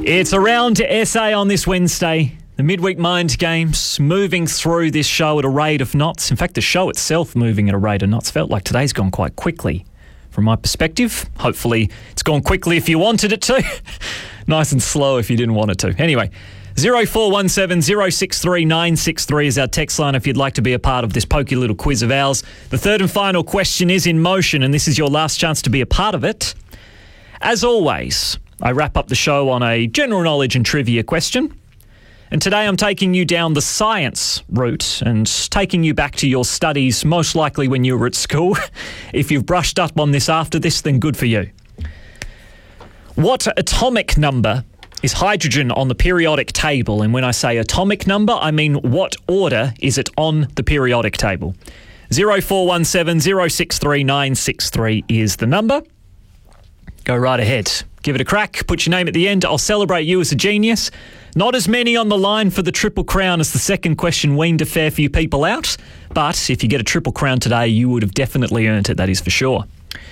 It's around to SA on this Wednesday. The Midweek Mind Games moving through this show at a rate of knots. In fact, the show itself moving at a rate of knots. Felt like today's gone quite quickly from my perspective. Hopefully it's gone quickly if you wanted it to. Nice and slow if you didn't want it to. Anyway, 0417 063 963 is our text line if you'd like to be a part of this pokey little quiz of ours. The third and final question is in motion, and this is your last chance to be a part of it. As always, I wrap up the show on a general knowledge and trivia question. And today I'm taking you down the science route and taking you back to your studies, most likely when you were at school. If you've brushed up on this after this, then good for you. What atomic number is hydrogen on the periodic table? And when I say atomic number, I mean what order is it on the periodic table? 0417 063 963 is the number. Go right ahead. Give it a crack. Put your name at the end. I'll celebrate you as a genius. Not as many on the line for the Triple Crown as the second question weaned a fair few people out. But if you get a Triple Crown today, you would have definitely earned it, that is for sure.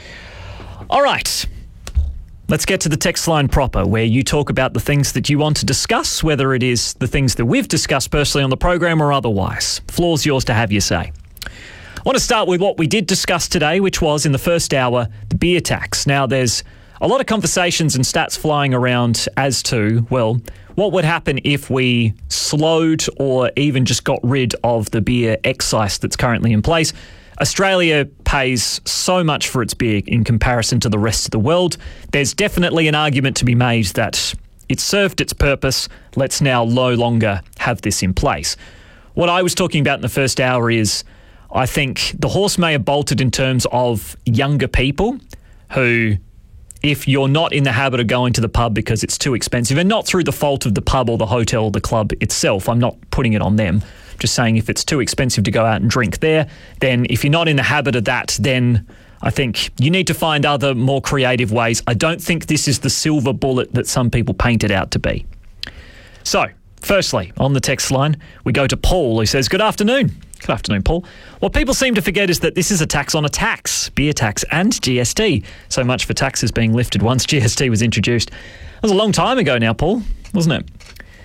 All right. Let's get to the text line proper, where you talk about the things that you want to discuss, whether it is the things that we've discussed personally on the program or otherwise. Floor's yours to have your say. I want to start with what we did discuss today, which was in the first hour, the beer tax. Now, there's a lot of conversations and stats flying around as to, well, what would happen if we slowed or even just got rid of the beer excise that's currently in place? Australia pays so much for its beer in comparison to the rest of the world. There's definitely an argument to be made that it served its purpose. Let's now no longer have this in place. What I was talking about in the first hour is I think the horse may have bolted in terms of younger people who, if you're not in the habit of going to the pub because it's too expensive, and not through the fault of the pub or the hotel or the club itself, I'm not putting it on them, just saying if it's too expensive to go out and drink there, then if you're not in the habit of that, then I think you need to find other more creative ways. I don't think this is the silver bullet that some people paint it out to be. So, firstly, on the text line, we go to Paul, who says, Good afternoon, Paul. What people seem to forget is that this is a tax on a tax, beer tax and GST. So much for taxes being lifted once GST was introduced. That was a long time ago now, Paul, wasn't it?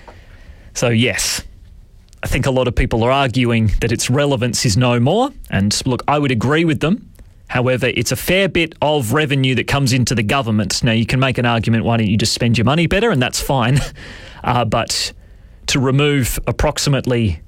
So yes, I think a lot of people are arguing that its relevance is no more. And look, I would agree with them. However, it's a fair bit of revenue that comes into the government. Now, you can make an argument, why don't you just spend your money better? And that's fine. But to remove approximately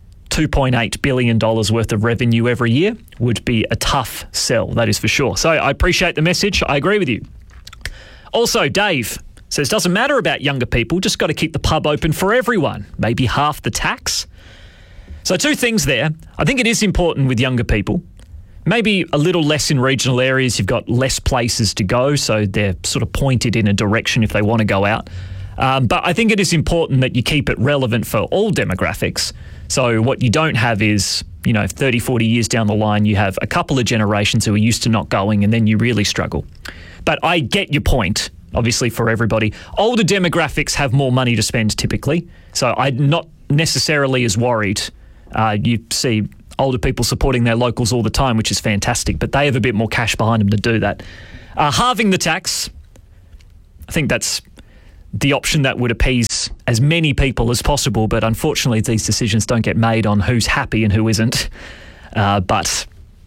$2.8 billion worth of revenue every year would be a tough sell, that is for sure. So I appreciate the message. I agree with you. Also, Dave says, doesn't matter about younger people, just got to keep the pub open for everyone. Maybe half the tax. So two things there. I think it is important with younger people. Maybe a little less in regional areas. You've got less places to go, so they're sort of pointed in a direction if they want to go out. But I think it is important that you keep it relevant for all demographics. So what you don't have is, 30, 40 years down the line, you have a couple of generations who are used to not going, and then you really struggle. But I get your point, obviously, for everybody. Older demographics have more money to spend typically, so I'm not necessarily as worried. You see older people supporting their locals all the time, which is fantastic, but they have a bit more cash behind them to do that. Halving the tax, I think that's the option that would appease as many people as possible, but unfortunately these decisions don't get made on who's happy and who isn't. But,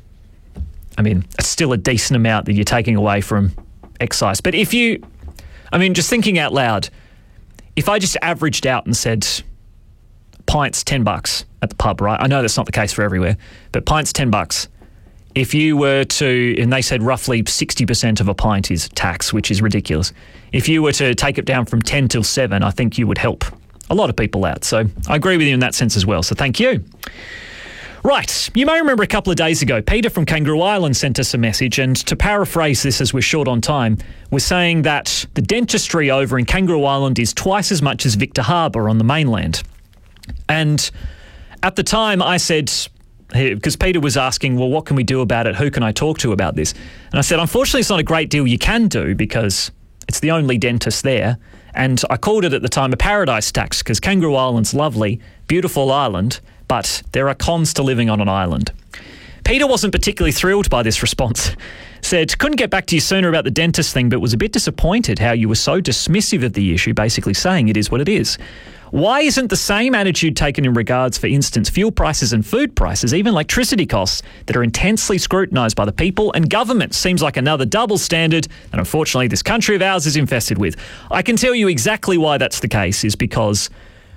it's still a decent amount that you're taking away from excise. But just thinking out loud, if I just averaged out and said pints $10 at the pub, right? I know that's not the case for everywhere, but pints $10. If you were to, and they said roughly 60% of a pint is tax, which is ridiculous. If you were to take it down from 10 till 7, I think you would help a lot of people out. So I agree with you in that sense as well. So thank you. Right. You may remember a couple of days ago, Peter from Kangaroo Island sent us a message, and to paraphrase this as we're short on time, we're saying that the dentistry over in Kangaroo Island is twice as much as Victor Harbour on the mainland. And at the time I said, because Peter was asking, well, what can we do about it? Who can I talk to about this? And I said, unfortunately, it's not a great deal you can do because it's the only dentist there. And I called it at the time a paradise tax because Kangaroo Island's lovely, beautiful island, but there are cons to living on an island. Peter wasn't particularly thrilled by this response. said, couldn't get back to you sooner about the dentist thing, but was a bit disappointed how you were so dismissive of the issue, basically saying it is what it is. Why isn't the same attitude taken in regards, for instance, fuel prices and food prices, even electricity costs that are intensely scrutinised by the people and government? Seems like another double standard that unfortunately this country of ours is infested with. I can tell you exactly why that's the case is because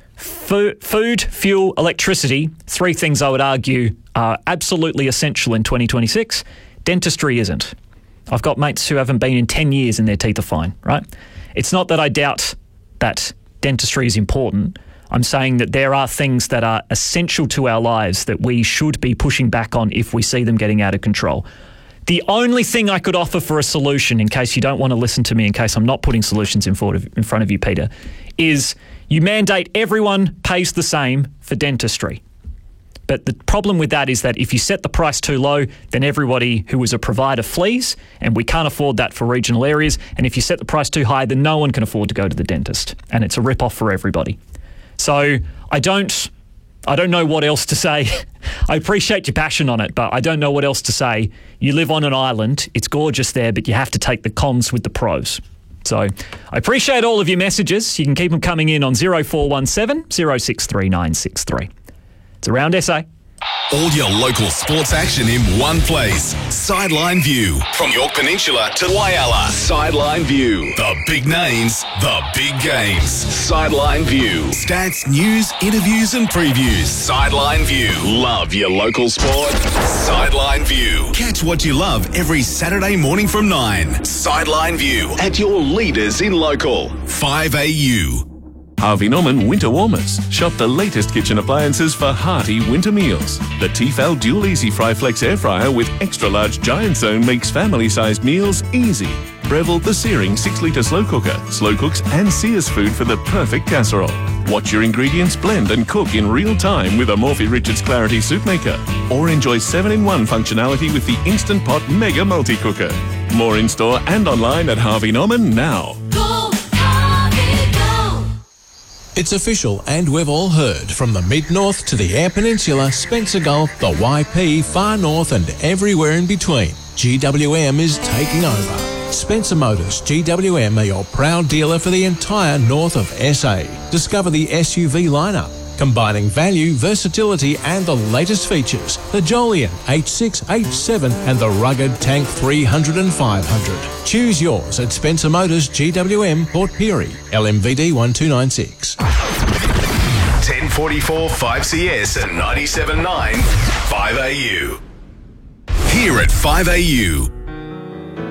food, fuel, electricity, three things I would argue are absolutely essential in 2026. Dentistry isn't. I've got mates who haven't been in 10 years and their teeth are fine, right? It's not that I doubt that dentistry is important. I'm saying that there are things that are essential to our lives that we should be pushing back on if we see them getting out of control. The only thing I could offer for a solution, in case you don't want to listen to me, in case I'm not putting solutions in front of you, Peter, is you mandate everyone pays the same for dentistry. But the problem with that is that if you set the price too low, then everybody who is a provider flees, and we can't afford that for regional areas. And if you set the price too high, then no one can afford to go to the dentist, and it's a rip-off for everybody. So I don't know what else to say. I appreciate your passion on it, but I don't know what else to say. You live on an island. It's gorgeous there, but you have to take the cons with the pros. So I appreciate all of your messages. You can keep them coming in on 0417 063963. It's Around SA. All your local sports action in one place. Sideline View. From York Peninsula to Whyalla. Sideline View. The big names, the big games. Sideline View. Stats, news, interviews and previews. Sideline View. Love your local sport. Sideline View. Catch what you love every Saturday morning from 9. Sideline View. At your leaders in local. 5AU. Harvey Norman Winter Warmers. Shop the latest kitchen appliances for hearty winter meals. The Tefal Dual Easy Fry Flex Air Fryer with extra large giant zone makes family-sized meals easy. Breville the Searing 6-litre slow cooker. Slow cooks and sears food for the perfect casserole. Watch your ingredients blend and cook in real time with a Morphy Richards Clarity Soup Maker. Or enjoy 7-in-1 functionality with the Instant Pot Mega Multi-Cooker. More in-store and online at Harvey Norman now. It's official, and we've all heard, from the Mid-North to the Eyre Peninsula, Spencer Gulf, the YP, Far North and everywhere in between. GWM is taking over. Spencer Motors GWM are your proud dealer for the entire north of SA. Discover the SUV lineup, combining value, versatility and the latest features. The Jolion H6, H7 and the rugged Tank 300 and 500. Choose yours at Spencer Motors GWM, Port Pirie, LMVD 1296. 1044 5CS and 97.9 5AU. Here at 5AU,